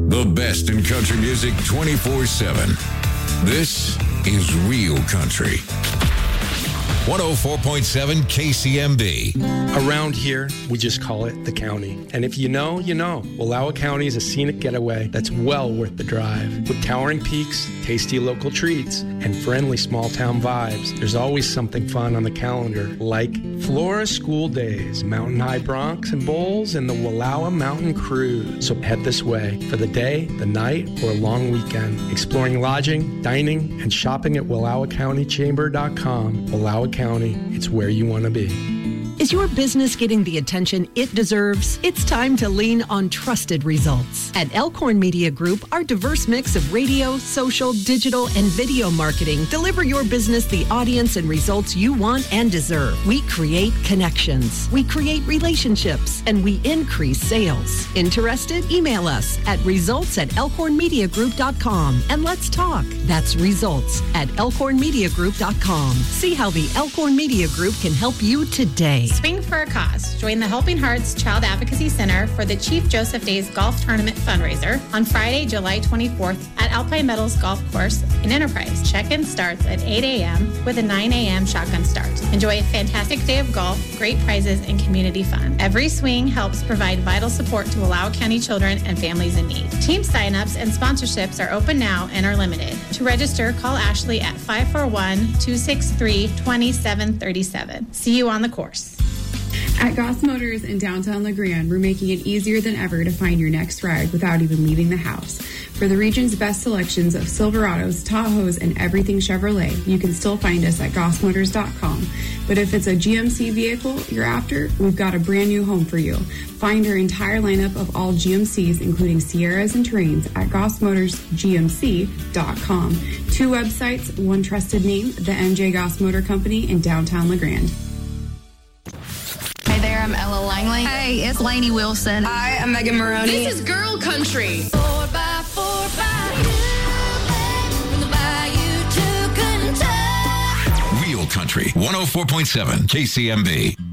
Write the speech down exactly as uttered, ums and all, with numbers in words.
The best in country music twenty-four seven. This is Real Country. one oh four point seven K C M B. Around here, we just call it the county. And if you know, you know. Wallowa County is a scenic getaway that's well worth the drive. With towering peaks, tasty local treats, and friendly small-town vibes, there's always something fun on the calendar, like Flora School Days, Mountain High Broncs and Bowls, and the Wallowa Mountain Cruise. So head this way for the day, the night, or a long weekend. Exploring lodging, dining, and shopping at Wallowa County Chamber dot com. Wallowa County, it's where you want to be. Is your business getting the attention it deserves? It's time to lean on trusted results. At Elkhorn Media Group, our diverse mix of radio, social, digital, and video marketing deliver your business the audience and results you want and deserve. We create connections, we create relationships, and we increase sales. Interested? Email us at results at elkhorn media group dot com and let's talk. That's results at elkhorn media group dot com. See how the Elkhorn Media Group can help you today. Swing for a cause. Join the Helping Hearts Child Advocacy Center for the Chief Joseph Days Golf Tournament fundraiser on Friday, July twenty-fourth at Alpine Meadows Golf Course in Enterprise. Check-in starts at eight a.m. with a nine a.m. shotgun start. Enjoy a fantastic day of golf, great prizes, and community fun. Every swing helps provide vital support to Wallowa County children and families in need. Team signups and sponsorships are open now and are limited. To register, call Ashley at five four one, two six three, two seven three seven. See you on the course. At Goss Motors in downtown La Grande, we're making it easier than ever to find your next ride without even leaving the house. For the region's best selections of Silverados, Tahoes, and everything Chevrolet, you can still find us at goss motors dot com. But if it's a G M C vehicle you're after, we've got a brand new home for you. Find our entire lineup of all G M Cs, including Sierras and Terrains, at goss motors g m c dot com. Two websites, one trusted name, the M J Goss Motor Company in downtown La Grande. Hey there, I'm Ella Langley. Hey, it's Lainey Wilson. Hi, I'm Megan Maroney. This is Girl Country. Four by four by you, from the bayou to Kentucky. Real Country, one oh four point seven K C M B.